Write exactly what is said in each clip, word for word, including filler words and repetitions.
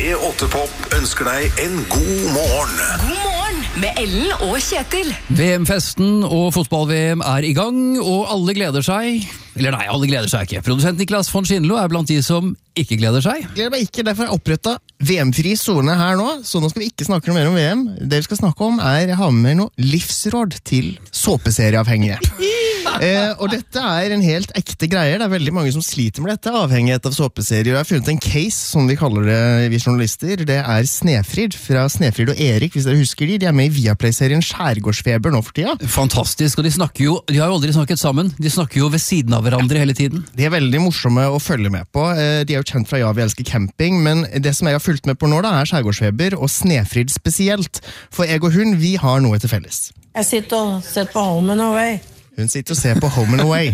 P åtte Pop ønsker deg en god morgen. God morgen med Ellen og Kjetil. V M-festen og fotball-V M er i gang, og alle gleder seg. Eller nei, alle gleder seg ikke. Produsent Niklas von Schindlo er blant de som ikke gleder seg. Gleder meg ikke, derfor har jeg opprettet V M-fri zone her nå, så nå skal vi ikke snakke noe mer om V M. Det vi skal snakke om er, jeg har med noe livsråd til såpeserieavhengige. eh, og dette er en helt ekte greie, det er veldig mange som sliter med dette, avhengighet av såpeserier. Jeg har funnet en case, som vi kaller det, vi journalister, det er Snefrid, fra Snefrid og Erik, hvis dere husker de. De er med i Viaplay-serien Skjærgårdsfeber nå for tida. Fantastisk, og de snakker jo, de har jo aldri snakket sammen, de snakker jo ved siden av hverandre hele tiden. De er veldig morsomme å følge med på. De er jo kjent fra Ja, vi elsker camping, men det som jeg har fulgt med på nå da, er Skjærgårdsfeber og Snefrid spesielt. For jeg og hun, vi har noe til felles. Jeg sitter og ser på Home and Away. Hun sitter og ser på Home and Away.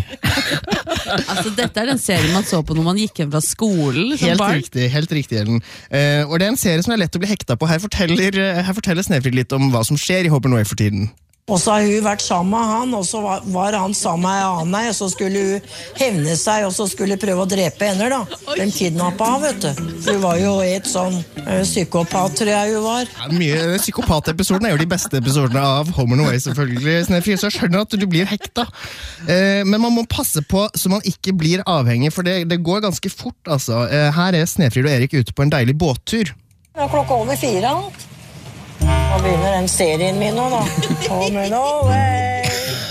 Altså, dette er den serien man så på når man gikk hjem fra skolen som Helt barn. riktig, helt riktig, Ellen. Eh, og det er en serie som er lett å bli hekta på. Her forteller, her forteller Snefrid litt om hva som skjer i Home and Away for tiden. Og så har hun vært sammen med han, og så var, var han sammen med en annen, og så skulle hun hevne seg, og så skulle prøve å drepe henne da. Den kidnappet han, vet du. Hun var jo et sånn uh, psykopat, tror jeg hun var. Ja, mye psykopatepisoden er jo de beste episodene av Home and Away, selvfølgelig, Snefrid, så jeg skjønner at du blir hekta. Eh, men man må passe på så man ikke blir avhengig, for det, det går ganske fort, altså. Eh, her er Snefrid og Erik ute på en deilig båttur. Det er klokka over fire, han. Nå begynner den serien min nå, da. Home and Away.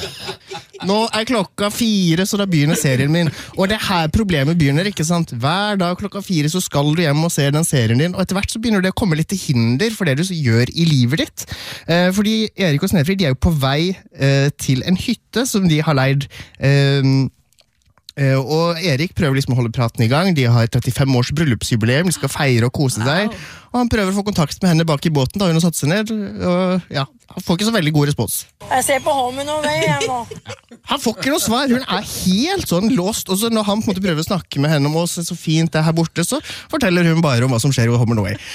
Nå er klokka fire, så da begynner serien min. Og det her problemet begynner, ikke sant? Hver dag klokka fire så skal du hjem og se den serien din, og etter hvert så begynner det å komme litt til hinder for det du gjør i livet ditt. Eh, fordi Erik og Snefrid, de er jo på vei eh, til en hytte som de har leid. Eh, Uh, og Erik prøver liksom å holde praten i gang. De har trettifem års bryllupsjubileum, de skal feire og kose seg. Og han prøver å få kontakt med henne bak i båten da hun har satt seg ned. Og ja, han får ikke så veldig god respons. Jeg ser på Home and Away jeg nå. Han får ikke noe svar, hun er helt sånn låst. Og så når han på en måte prøver å snakke med henne om oss, så fint det er her borte, så forteller hun bare om hva som skjer i Home and Away.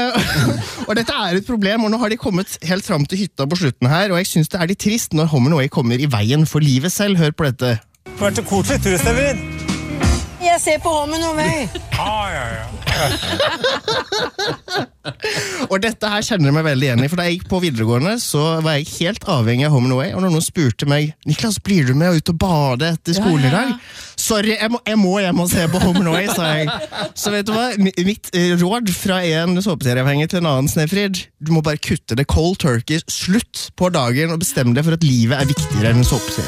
Uh, og dette er et problem, og nå har de kommet helt fram til hytta på slutten her, og jeg synes det er litt trist når Home and Away kommer i veien for livet selv. Hør på dette. Det har vært så koselig tur, Snefrid. Jeg ser på Home and Away. Ah, ja, ja. Og dette her kjenner jeg meg veldig igjen i, for da jeg gikk på videregående, så var jeg helt avhengig av Home and Away, og når noen spurte meg, Niklas, blir du med ut og bade etter skolen i dag? Sorry, jeg må, jeg må hjem og se på Home and Away, sa jeg. Så vet du hva, mitt råd fra en såpeserieavhengig til en annen, Snefrid, du må bare kutte det cold turkey, slutt på dagen og bestemme deg for at livet er viktigere enn en såpeserie.